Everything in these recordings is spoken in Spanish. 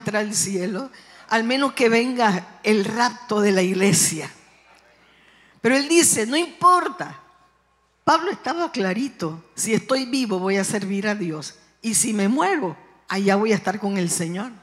entrar al cielo, al menos que venga el rapto de la iglesia. Pero él dice, no importa. Pablo estaba clarito, si estoy vivo voy a servir a Dios, y si me muero, allá voy a estar con el Señor.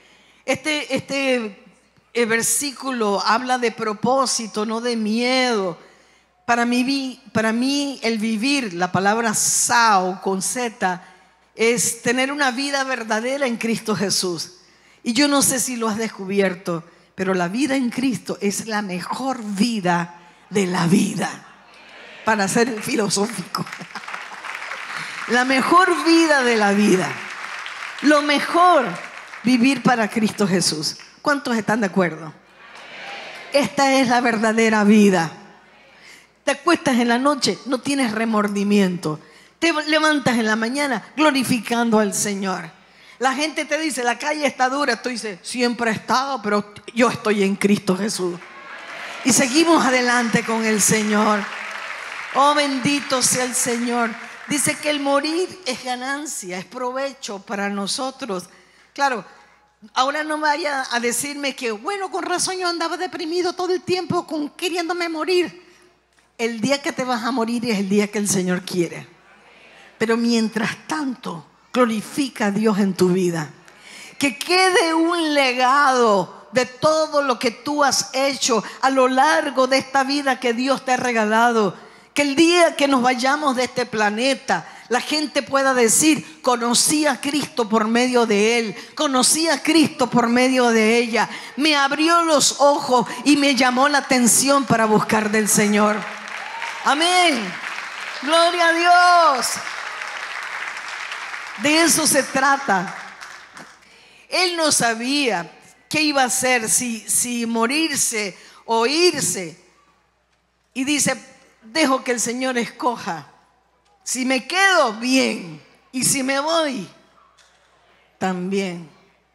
Este versículo habla de propósito, no de miedo. Para mí el vivir, la palabra sao con Z, es tener una vida verdadera en Cristo Jesús. Y yo no sé si lo has descubierto, pero la vida en Cristo es la mejor vida de la vida, para ser filosófico. La mejor vida de la vida. Lo mejor, vivir para Cristo Jesús. ¿Cuántos están de acuerdo? Esta es la verdadera vida. Te acuestas en la noche, no tienes remordimiento. Te levantas en la mañana glorificando al Señor. La gente te dice, la calle está dura. Tú dices, siempre ha estado, pero yo estoy en Cristo Jesús. Y seguimos adelante con el Señor. Oh, bendito sea el Señor. Dice que el morir es ganancia, es provecho para nosotros. Claro, ahora no vaya a decirme que, bueno, con razón yo andaba deprimido todo el tiempo queriéndome morir. El día que te vas a morir es el día que el Señor quiere. Pero mientras tanto, glorifica a Dios en tu vida. Que quede un legado de todo lo que tú has hecho a lo largo de esta vida que Dios te ha regalado. Que el día que nos vayamos de este planeta, la gente pueda decir, conocí a Cristo por medio de Él, conocí a Cristo por medio de ella. Me abrió los ojos y me llamó la atención para buscar del Señor. Amén. Gloria a Dios. De eso se trata. Él no sabía qué iba a hacer, si morirse o irse. Y dice, dejo que el Señor escoja. Si me quedo, bien. Y si me voy, también.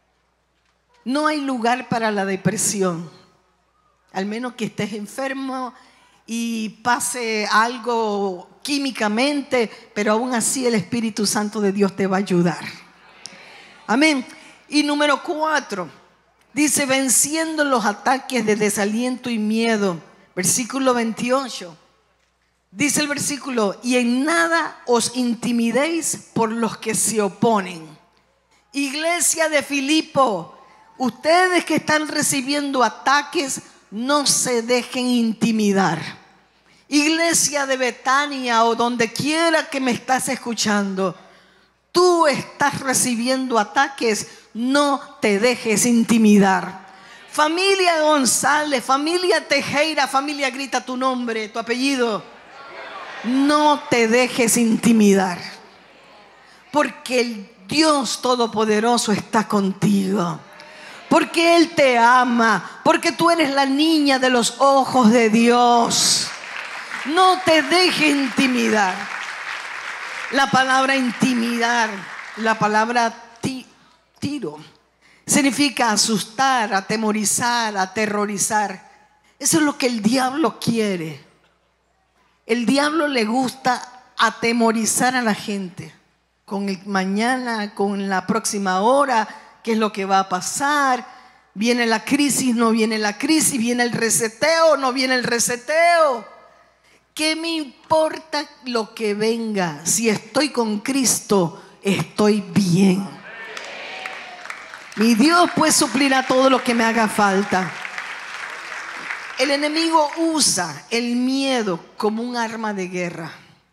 No hay lugar para la depresión. Al menos que estés enfermo y pase algo químicamente, pero aún así el Espíritu Santo de Dios te va a ayudar. Amén. Y número 4, dice, venciendo los ataques de desaliento y miedo. Versículo 28. Dice el versículo, y en nada os intimidéis por los que se oponen. Iglesia de Filipo, ustedes que están recibiendo ataques, no se dejen intimidar. Iglesia de Betania o donde quiera que me estás escuchando, tú estás recibiendo ataques, no te dejes intimidar. Familia González, familia Tejera, familia grita tu nombre, tu apellido. No te dejes intimidar, porque el Dios Todopoderoso está contigo. Porque Él te ama, porque tú eres la niña de los ojos de Dios. No te dejes intimidar. La palabra intimidar, la palabra tiro, significa asustar, atemorizar, aterrorizar. Eso es lo que el diablo quiere. El diablo le gusta atemorizar a la gente con el mañana, con la próxima hora, qué es lo que va a pasar. Viene la crisis, no viene la crisis, viene el reseteo, no viene el reseteo. ¿Qué me importa lo que venga? Si estoy con Cristo, estoy bien. Mi Dios pues suplirá todo lo que me haga falta. El enemigo usa el miedo como un arma de guerra.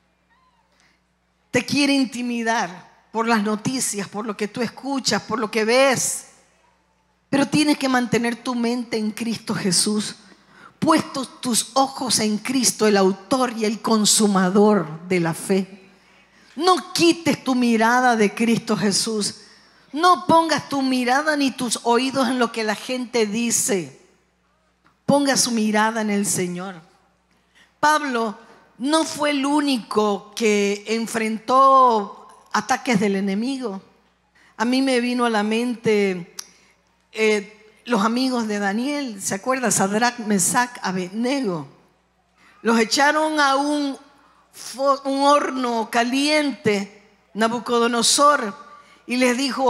Te quiere intimidar por las noticias, por lo que tú escuchas, por lo que ves. Pero tienes que mantener tu mente en Cristo Jesús. Puestos tus ojos en Cristo, el autor y el consumador de la fe. No quites tu mirada de Cristo Jesús. No pongas tu mirada ni tus oídos en lo que la gente dice. Ponga su mirada en el Señor. Pablo no fue el único que enfrentó ataques del enemigo. A mí me vino a la mente los amigos de Daniel. ¿Se acuerda? Sadrach, Mesach, Abednego. Los echaron a un horno caliente, Nabucodonosor, y les dijo,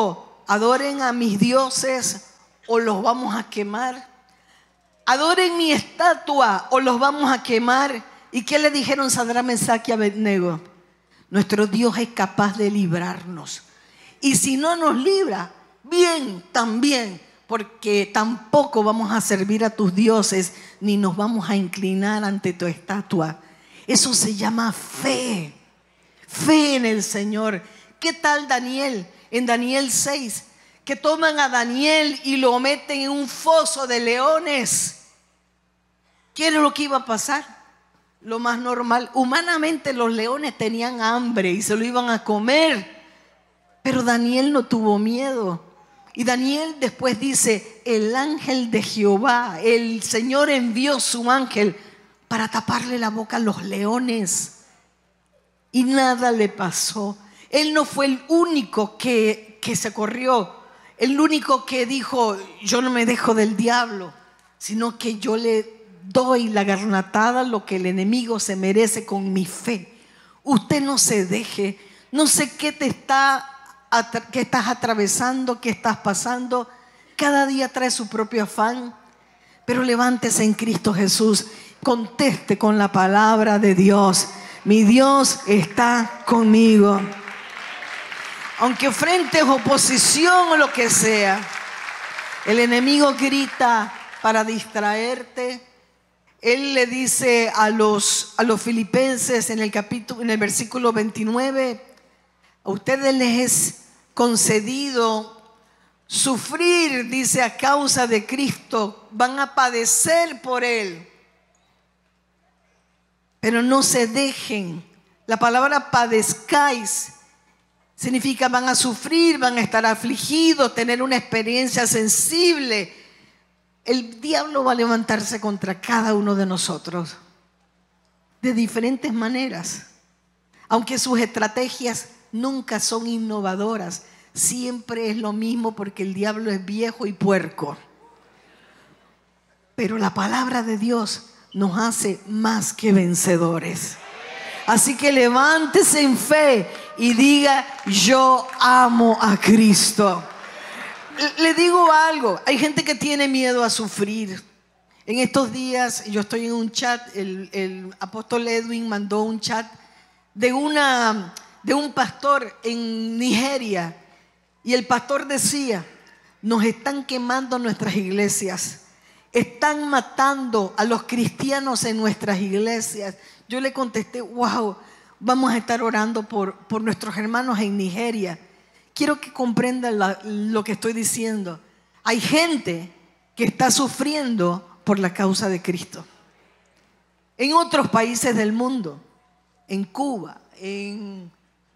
adoren a mis dioses o los vamos a quemar. Adoren mi estatua o los vamos a quemar. ¿Y qué le dijeron Sadrach, Mesach y Abednego? Nuestro Dios es capaz de librarnos. Y si no nos libra, bien, también, porque tampoco vamos a servir a tus dioses ni nos vamos a inclinar ante tu estatua. Eso se llama fe. Fe en el Señor. ¿Qué tal Daniel? En Daniel 6, que toman a Daniel y lo meten en un foso de leones. ¿Qué era lo que iba a pasar? Lo más normal. Humanamente los leones tenían hambre y se lo iban a comer. Pero Daniel no tuvo miedo. Y Daniel después dice, el ángel de Jehová, el Señor envió su ángel para taparle la boca a los leones. Y nada le pasó. Él no fue el único que se corrió, el único que dijo, yo no me dejo del diablo, sino que yo le doy la garnatada, lo que el enemigo se merece con mi fe. Usted no se deje. No sé qué estás atravesando, qué estás pasando. Cada día trae su propio afán, pero levántese en Cristo Jesús. Conteste con la palabra de Dios. Mi Dios está conmigo. Aunque enfrentes oposición o lo que sea, el enemigo grita para distraerte. Él le dice a los filipenses en el versículo 29, a ustedes les es concedido sufrir, dice, a causa de Cristo, van a padecer por Él. Pero no se dejen. La palabra padezcáis significa van a sufrir, van a estar afligidos, tener una experiencia sensible. El diablo va a levantarse contra cada uno de nosotros de diferentes maneras. Aunque sus estrategias nunca son innovadoras, siempre es lo mismo porque el diablo es viejo y puerco. Pero la palabra de Dios nos hace más que vencedores. Así que levántese en fe y diga, yo amo a Cristo. Le digo algo, hay gente que tiene miedo a sufrir. En estos días yo estoy en un chat, el apóstol Edwin mandó un chat de un pastor en Nigeria. Y el pastor decía, nos están quemando nuestras iglesias. Están matando a los cristianos en nuestras iglesias. Yo le contesté, wow, vamos a estar orando por nuestros hermanos en Nigeria. Quiero que comprendan lo que estoy diciendo. Hay gente que está sufriendo por la causa de Cristo. En otros países del mundo, en Cuba, en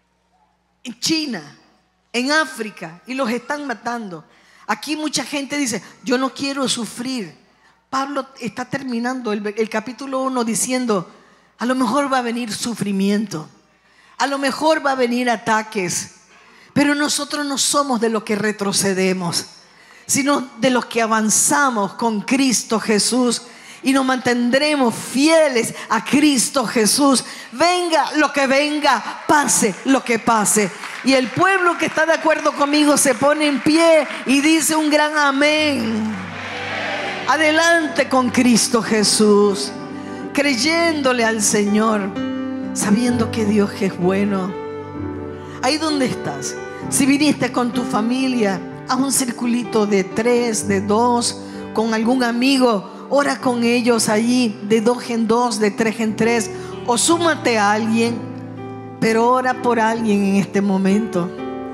China, en África, y los están matando. Aquí mucha gente dice, yo no quiero sufrir. Pablo está terminando el capítulo 1 diciendo, a lo mejor va a venir sufrimiento, a lo mejor va a venir ataques, pero nosotros no somos de los que retrocedemos, sino de los que avanzamos con Cristo Jesús y nos mantendremos fieles a Cristo Jesús. Venga lo que venga, pase lo que pase. Y el pueblo que está de acuerdo conmigo se pone en pie y dice un gran amén. Adelante con Cristo Jesús, creyéndole al Señor, sabiendo que Dios es bueno. Ahí donde estás, si viniste con tu familia, haz un circulito de 3, de 2, con algún amigo, ora con ellos allí, de 2 en 2, de 3 en 3, o súmate a alguien, pero ora por alguien en este momento.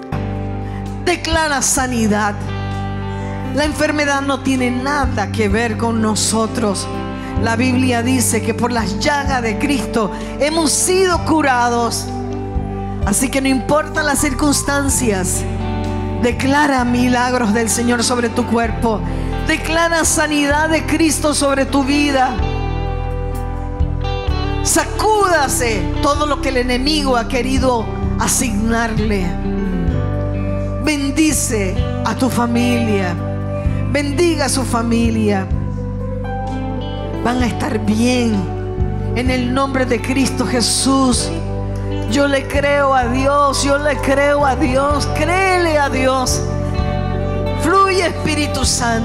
Declara sanidad. La enfermedad no tiene nada que ver con nosotros. La Biblia dice que por las llagas de Cristo hemos sido curados. Así que no importa las circunstancias, declara milagros del Señor sobre tu cuerpo. Declara sanidad de Cristo sobre tu vida. Sacúdase todo lo que el enemigo ha querido asignarle. Bendice a tu familia. Bendiga a su familia. Van a estar bien en el nombre de Cristo Jesús. Yo le creo a Dios, yo le creo a Dios. Créele a Dios. Fluye, Espíritu Santo.